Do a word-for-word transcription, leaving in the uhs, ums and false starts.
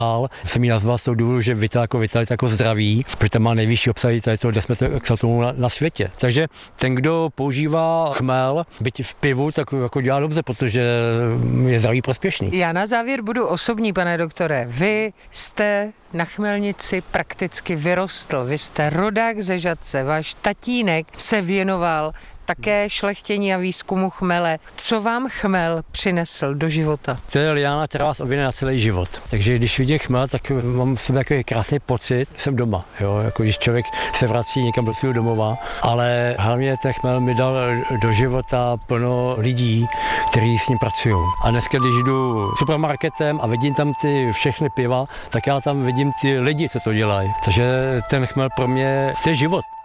dál. Jsem ji nazval z toho důvodu, že vital jako vitalita jako zdraví, protože tam má nejvyšší obsah tady toho desmetylxyltonu na, na světě. Takže ten, kdo používá chmel, byť v pivu, tak jako dělá dobře, protože je zdraví prospěšný. Já na závěr budu osobní, pane doktore. Vy jste na Chmelnici prakticky vyrostl. Vy jste rodák ze Žatce. Váš tatínek se věnoval také šlechtění a výzkumu chmele. Co vám chmel přinesl do života? To je liána, která vás obvine na celý život. Takže když vidím chmel, tak mám v sobě takový krásný pocit, jsem doma. Jo? Jako když člověk se vrací někam do svého domova. Ale hlavně ten chmel mi dal do života plno lidí, kteří s ním pracují. A dneska, když jdu supermarketem a vidím tam ty všechny piva, tak já tam vidím ty lidi, co to dělají. Takže ten chmel pro mě, to je život.